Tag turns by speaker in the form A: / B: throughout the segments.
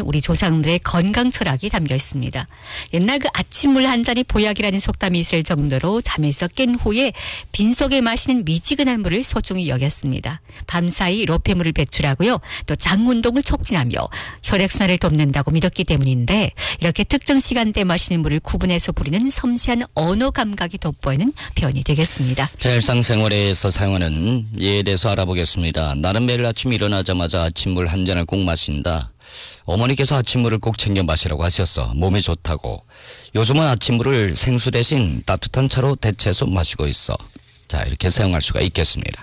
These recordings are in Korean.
A: 우리 조상들의 건강 철학이 담겨 있습니다. 옛날 그 아침물 한 잔이 보약이라는 속담이 있을 정도로 잠에서 깬 후에 빈속에 마시는 미지근한 물을 소중히 여겼습니다. 밤사이 로폐물을 배출하고요. 또 장운동을 촉진하며 혈액순환을 돕는다고 믿었기 때문인데 이렇게 특정 시간대에 마시는 물을 구분해서 부리는 섬세한 언어 감각이 돋보이는 표현이 되겠습니다.
B: 자, 일상생활에서 사용하는 예에 대해서 알아보겠습니다. 나는 매일 아침 일어나자마자 아침물 한 잔을 꼭 마신다. 어머니께서 아침물을 꼭 챙겨 마시라고 하셨어. 몸에 좋다고. 요즘은 아침물을 생수 대신 따뜻한 차로 대체해서 마시고 있어. 자, 이렇게 사용할 수가 있겠습니다.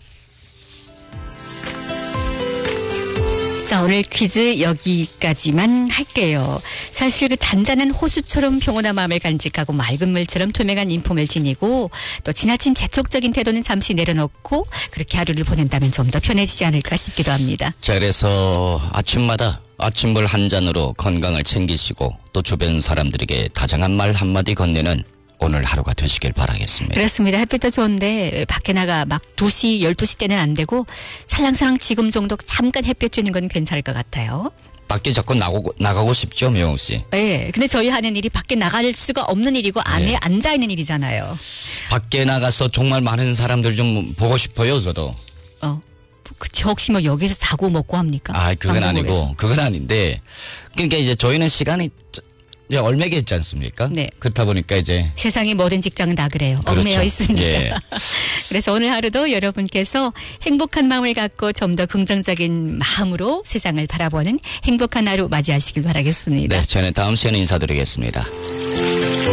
A: 자, 오늘 퀴즈 여기까지만 할게요. 사실 그 단단한 호수처럼 평온한 마음을 간직하고 맑은 물처럼 투명한 인품을 지니고 또 지나친 재촉적인 태도는 잠시 내려놓고 그렇게 하루를 보낸다면 좀 더 편해지지 않을까 싶기도 합니다.
B: 자, 그래서 아침마다 아침물 한 잔으로 건강을 챙기시고 또 주변 사람들에게 다정한 말 한마디 건네는 오늘 하루가 되시길 바라겠습니다.
A: 그렇습니다. 햇빛도 좋은데 밖에 나가 막 2시, 12시 때는 안 되고 살랑살랑 지금 정도 잠깐 햇볕 쬐는 건 괜찮을 것 같아요.
B: 밖에 자꾸 나가고 싶죠, 명호 씨?
A: 네. 근데 저희 하는 일이 밖에 나갈 수가 없는 일이고 안에
B: 네.
A: 앉아있는 일이잖아요.
B: 밖에 나가서 정말 많은 사람들 좀 보고 싶어요, 저도.
A: 그쵸. 혹시 뭐 여기서 자고 먹고 합니까?
B: 아, 그건
A: 방송국에서.
B: 아니고, 그건 아닌데. 그러니까 이제 저희는 시간이 이제 얼매게 있지 않습니까?
A: 네.
B: 그렇다 보니까 이제.
A: 세상의 모든 직장은 다 그래요.
B: 그렇죠.
A: 얽매여 있습니다.
B: 예.
A: 그래서 오늘 하루도 여러분께서 행복한 마음을 갖고 좀 더 긍정적인 마음으로 세상을 바라보는 행복한 하루 맞이하시길 바라겠습니다.
B: 네, 저는 다음 시간에 인사드리겠습니다.